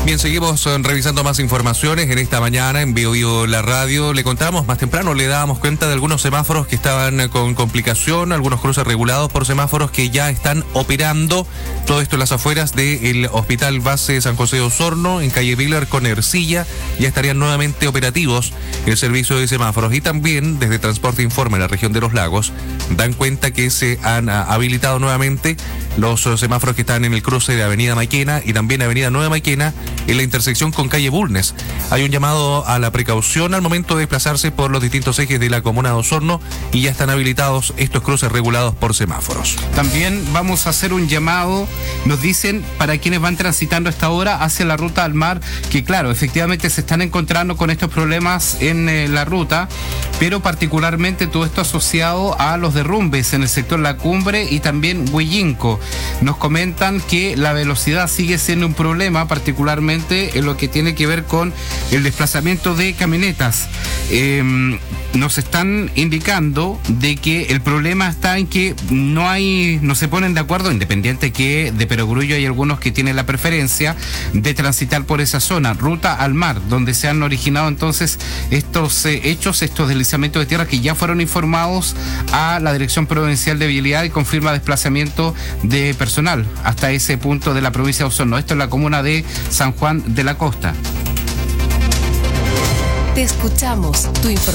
Bien, seguimos revisando más informaciones en esta mañana en Bio la radio. Le contábamos más temprano, le dábamos cuenta de algunos semáforos que estaban con complicación, algunos cruces regulados por semáforos que ya están operando. Todo esto en las afueras del Hospital Base San José de Osorno, en calle Vilar con Ercilla, ya estarían nuevamente operativos el servicio de semáforos. Y también desde Transporte Informa en la región de Los Lagos dan cuenta que se han habilitado nuevamente los semáforos que están en el cruce de Avenida Maquena y también Avenida Nueva Maquena en la intersección con calle Bulnes. Hay un llamado a la precaución al momento de desplazarse por los distintos ejes de la comuna de Osorno y ya están habilitados estos cruces regulados por semáforos. También vamos a hacer un llamado, nos dicen, para quienes van transitando a esta hora hacia la ruta al mar, que claro, efectivamente se están encontrando con estos problemas en la ruta, pero particularmente todo esto asociado a los derrumbes en el sector La Cumbre y también Huillinco. Nos comentan que la velocidad sigue siendo un problema, particularmente en lo que tiene que ver con el desplazamiento de camionetas. Nos están indicando de que el problema está en que no se ponen de acuerdo, independiente que de Perogrullo hay algunos que tienen la preferencia de transitar por esa zona, ruta al mar, donde se han originado entonces estos hechos, estos deslizamientos de tierra que ya fueron informados a la Dirección Provincial de Vialidad y confirma desplazamiento de personal hasta ese punto de la provincia de Osorno. Esto es la comuna de San Juan de la Costa. Te escuchamos, tu información.